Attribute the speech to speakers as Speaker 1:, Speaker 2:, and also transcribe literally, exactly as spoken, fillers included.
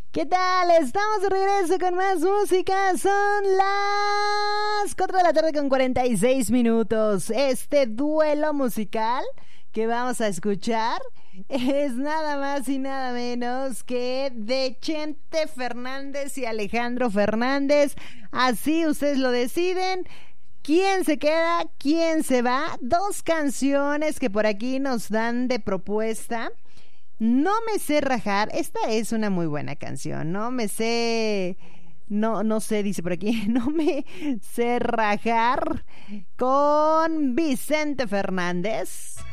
Speaker 1: ¿Qué tal? Estamos de regreso con más música. Son las cuatro de la tarde con cuarenta y seis minutos. Este duelo musical que vamos a escuchar es nada más y nada menos que de Chente Fernández y Alejandro Fernández. Así ustedes lo deciden. ¿Quién se queda? ¿Quién se va? Dos canciones que por aquí nos dan de propuesta. No me sé rajar. Esta es una muy buena canción. No me sé... No, no sé, dice por aquí. No me sé rajar con Vicente Fernández.